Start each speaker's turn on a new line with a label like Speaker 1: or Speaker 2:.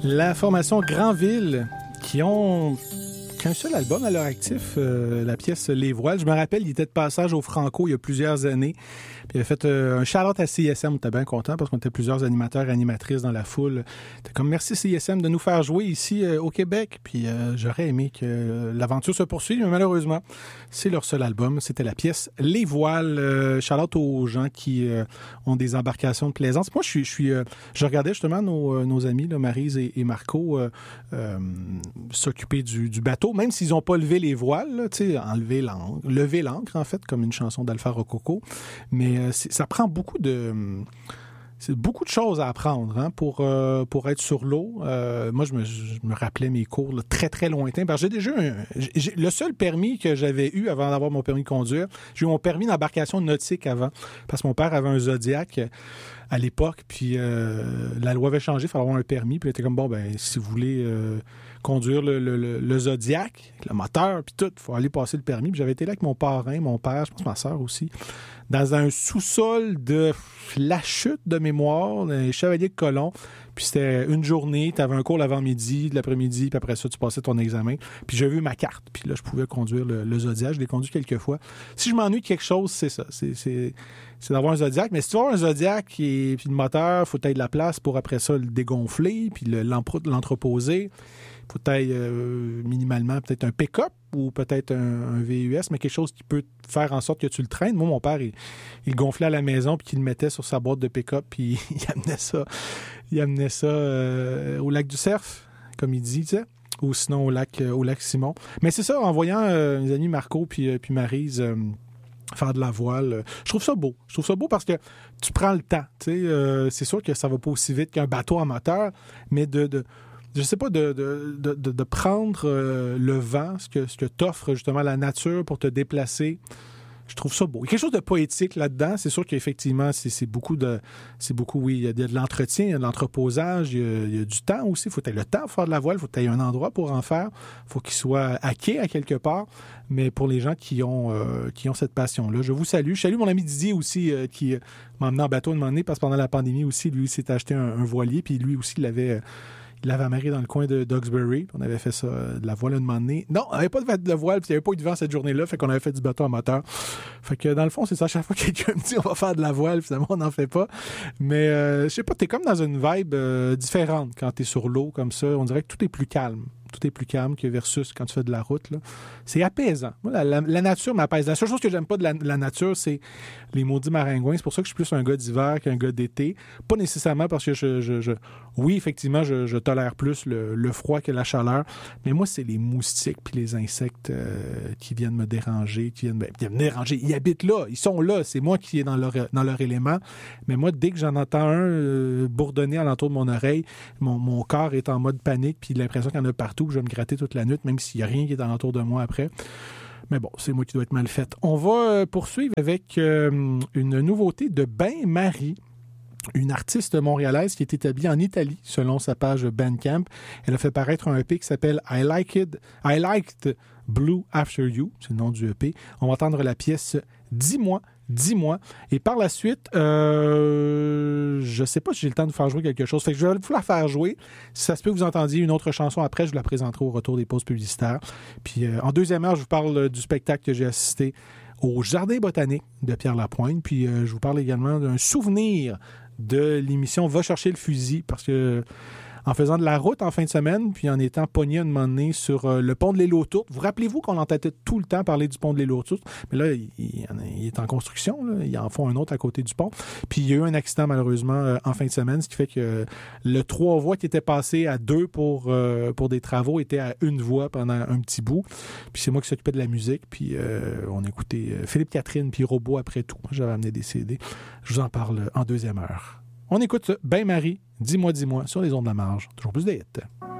Speaker 1: La formation Granville, qui ont qu'un seul album à leur actif, la pièce Les Voiles. Je me rappelle, il était de passage au Franco il y a plusieurs années. Puis il avait fait un shout-out à CISM. On était bien content parce qu'on était plusieurs animateurs et animatrices dans la foule. C'était comme merci CISM de nous faire jouer ici au Québec. Puis j'aurais aimé que l'aventure se poursuive, mais malheureusement, c'est leur seul album. C'était la pièce Les Voiles. Shout-out aux gens qui ont des embarcations de plaisance. Moi, je regardais justement nos amis, là, Maryse et Marco, s'occuper du bateau, même s'ils n'ont pas levé les voiles, lever l'ancre, en fait, comme une chanson d'Alpha Rococo. Mais ça prend beaucoup de choses à apprendre pour être sur l'eau. Moi, je me rappelais mes cours là, très, très lointains. Parce que le seul permis que j'avais eu avant d'avoir mon permis de conduire, j'ai eu mon permis d'embarcation nautique avant, parce que mon père avait un Zodiac à l'époque, puis la loi avait changé, il fallait avoir un permis, puis il était comme, bon, ben si vous voulez conduire le Zodiac, le moteur, puis tout, il faut aller passer le permis. Puis j'avais été là avec mon parrain, mon père, je pense ma soeur aussi, dans un sous-sol de la chute de mémoire, dans les Chevaliers de Colomb. Puis c'était une journée, tu avais un cours l'avant-midi, l'après-midi, puis après ça, tu passais ton examen. Puis j'ai vu ma carte, puis là, je pouvais conduire le Zodiac. Je l'ai conduit quelques fois. Si je m'ennuie de quelque chose, c'est ça. C'est d'avoir un Zodiac. Mais si tu veux avoir un Zodiac puis le moteur, il faut que tu aies de la place pour après ça le dégonfler, puis l'entreposer. Il faut que minimalement peut-être un pick-up ou peut-être un VUS, mais quelque chose qui peut faire en sorte que tu le traînes. Moi, mon père, il le gonflait à la maison puis il le mettait sur sa boîte de pick-up puis il amenait ça au lac du Cerf, comme il dit, tu sais, ou sinon au lac Simon. Mais c'est ça, en voyant mes amis Marco puis Maryse faire de la voile, je trouve ça beau. Je trouve ça beau parce que tu prends le temps. Tu sais, c'est sûr que ça va pas aussi vite qu'un bateau à moteur, mais je sais pas, de prendre le vent, ce que t'offre justement la nature pour te déplacer. Je trouve ça beau. Il y a quelque chose de poétique là-dedans. C'est sûr qu'effectivement, c'est beaucoup, oui, il y a de l'entretien, il y a de l'entreposage, il y a du temps aussi. Il faut que tu aies le temps pour faire de la voile, il faut que tu aies un endroit pour en faire. Il faut qu'il soit acquis à quelque part. Mais pour les gens qui ont cette passion-là, je vous salue. Je salue mon ami Didier aussi, qui m'a emmené en bateau un moment donné, parce que pendant la pandémie aussi, lui, il s'est acheté un voilier, puis lui aussi, il l'avait amarré dans le coin de Duxbury. On avait fait ça, de la voile un moment donné. Non, on n'avait pas de voile, puis il n'y avait pas eu de vent cette journée-là, fait qu'on avait fait du bateau à moteur. Fait que dans le fond, c'est ça. À chaque fois que quelqu'un me dit on va faire de la voile, finalement, on n'en fait pas. Mais je sais pas, t'es comme dans une vibe différente quand t'es sur l'eau comme ça. On dirait que tout est plus calme. Tout est plus calme que versus quand tu fais de la route, là. C'est apaisant. Moi, la nature m'apaise. La seule chose que j'aime pas de la nature, c'est les maudits maringouins. C'est pour ça que je suis plus un gars d'hiver qu'un gars d'été. Pas nécessairement parce que oui, effectivement, je tolère plus le froid que la chaleur. Mais moi, c'est les moustiques puis les insectes qui viennent me déranger, qui viennent me déranger. Ils habitent là. Ils sont là. C'est moi qui est dans leur élément. Mais moi, dès que j'en entends un bourdonner alentour de mon oreille, mon corps est en mode panique puis l'impression qu'il y en a partout. Je vais me gratter toute la nuit, même s'il n'y a rien qui est alentour de moi après. Mais bon, c'est moi qui dois être mal faite. On va poursuivre avec une nouveauté de Bain-Marie, une artiste montréalaise qui est établie en Italie, selon sa page Bandcamp. Elle a fait paraître un EP qui s'appelle I Liked Blue After You, c'est le nom du EP. On va entendre la pièce Dis-moi. Et par la suite, je sais pas si j'ai le temps de vous faire jouer quelque chose. Fait que je vais vous la faire jouer. Si ça se peut que vous entendiez une autre chanson après, je vous la présenterai au retour des pauses publicitaires. Puis en deuxième heure, je vous parle du spectacle que j'ai assisté au Jardin botanique de Pierre Lapointe. Puis je vous parle également d'un souvenir de l'émission Va chercher le fusil, parce que en faisant de la route en fin de semaine, puis en étant pogné un moment donné sur le pont de l'île aux Tourtes. Vous rappelez-vous qu'on entendait tout le temps parler du pont de l'île aux Tourtes, mais là, il est en construction, là. Ils en font un autre à côté du pont. Puis il y a eu un accident, malheureusement, en fin de semaine, ce qui fait que le 3 voies qui était passé à 2 pour des travaux était à 1 voie pendant un petit bout. Puis c'est moi qui s'occupais de la musique, puis on écoutait Philippe Catherine, puis Robot après tout. J'avais amené des CD. Je vous en parle en deuxième heure. On écoute Bain-Marie, Dis-moi, sur les ondes de la marge. Toujours plus de hits.